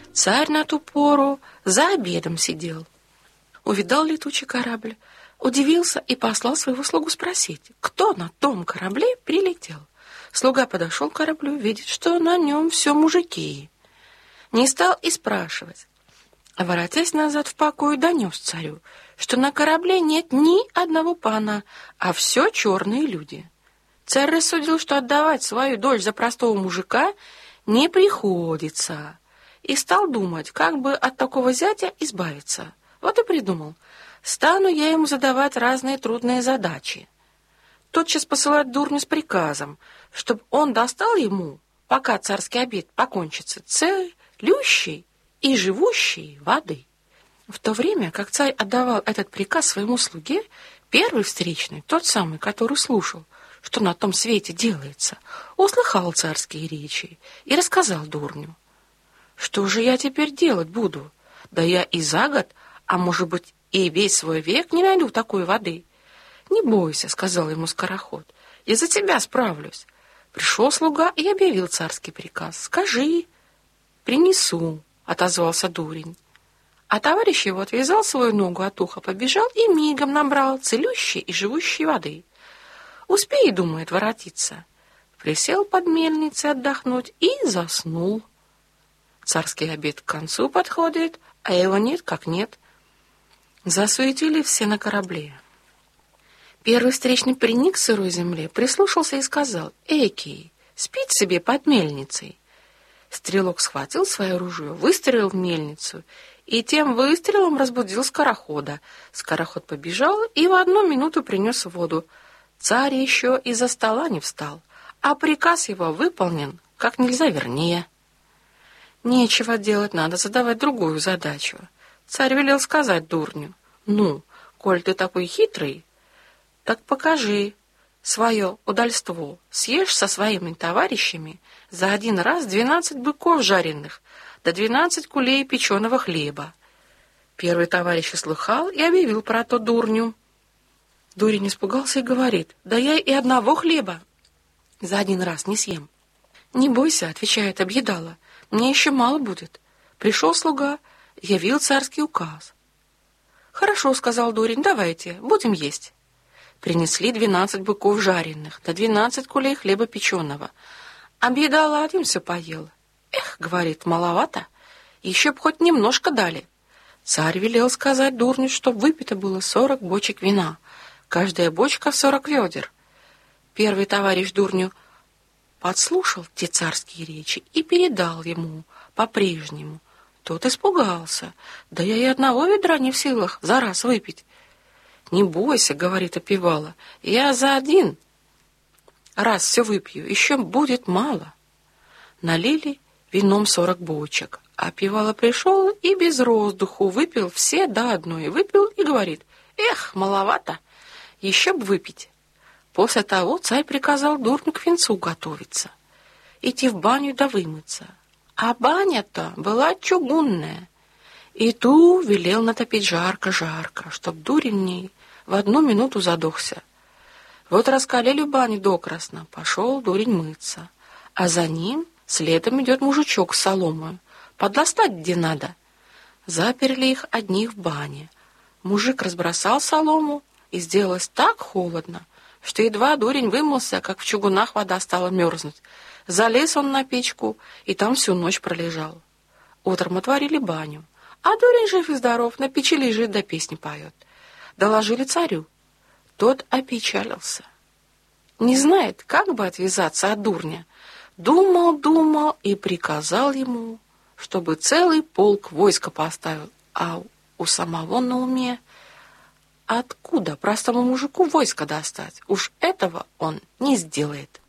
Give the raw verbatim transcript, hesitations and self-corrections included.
Царь на ту пору за обедом сидел. Увидал летучий корабль, удивился и послал своего слугу спросить, кто на том корабле прилетел. Слуга подошел к кораблю, видит, что на нем все мужики. Не стал и спрашивать. А воротясь назад в покой, донес царю, что на корабле нет ни одного пана, а все черные люди. Царь рассудил, что отдавать свою дочь за простого мужика не приходится, и стал думать, как бы от такого зятя избавиться. Вот и придумал. Стану я ему задавать разные трудные задачи. Тотчас посылать дурню с приказом, чтобы он достал ему, пока царский обед покончится, целющей и живущей воды. В то время, как царь отдавал этот приказ своему слуге, первый встречный, тот самый, который слушал, что на том свете делается, услыхал царские речи и рассказал дурню. Что же я теперь делать буду? Да я и за год, а может быть и весь свой век не найду такой воды. Не бойся, сказал ему скороход, я за тебя справлюсь. Пришел слуга и объявил царский приказ. Скажи, принесу, отозвался дурень. А товарищ его отвязал свою ногу от уха, побежал и мигом набрал целющей и живущей воды. Успей, думает, воротиться. Присел под мельницей отдохнуть и заснул. Царский обед к концу подходит, а его нет как нет. Засуетили все на корабле. Первый встречный приник к сырой земле, прислушался и сказал: «Экий, спит себе под мельницей». Стрелок схватил свое оружие, выстрелил в мельницу и тем выстрелом разбудил скорохода. Скороход побежал и в одну минуту принес воду. Царь еще из-за стола не встал, а приказ его выполнен как нельзя вернее. Нечего делать, надо задавать другую задачу. Царь велел сказать дурню: «Ну, коль ты такой хитрый, так покажи свое удальство. Съешь со своими товарищами за один раз двенадцать быков жареных, да двенадцать кулей печеного хлеба». Первый товарищ услыхал и объявил про то дурню. Дурень испугался и говорит: «Да я и одного хлеба за один раз не съем». «Не бойся», — отвечает объедала, — «мне еще мало будет». Пришел слуга, явил царский указ. «Хорошо», — сказал дурень, — «давайте, будем есть». Принесли двенадцать быков жареных, да двенадцать кулей хлеба печеного. Объедала один все поел. «Эх, — говорит, — маловато, еще б хоть немножко дали». Царь велел сказать дурню, что выпито было сорок бочек вина, каждая бочка в сорок ведер. Первый товарищ дурню подслушал те царские речи и передал ему по-прежнему. Тот испугался. «Да я и одного ведра не в силах за раз выпить». «Не бойся, — говорит опевала, — я за один раз все выпью, еще будет мало». Налили вином сорок бочек. Опевала пришел и без роздуху выпил все до одной. Выпил и говорит: «Эх, маловато, еще б выпить». После того царь приказал дурню к венцу готовиться, идти в баню да вымыться. А баня-то была чугунная, и ту велел натопить жарко-жарко, чтоб дурень в ней в одну минуту задохся. Вот раскалили баню докрасно, пошел дурень мыться, а за ним следом идет мужичок с соломой, подластать где надо. Заперли их одних в бане. Мужик разбросал солому, и сделалось так холодно, что едва дурень вымылся, как в чугунах вода стала мерзнуть. Залез он на печку, и там всю ночь пролежал. Утром отворили баню, а дурень жив и здоров, на печи лежит да песни поет. Доложили царю. Тот опечалился. Не знает, как бы отвязаться от дурня. Думал, думал и приказал ему, чтобы целый полк войска поставил, а у самого на уме: откуда простому мужику войско достать? Уж этого он не сделает.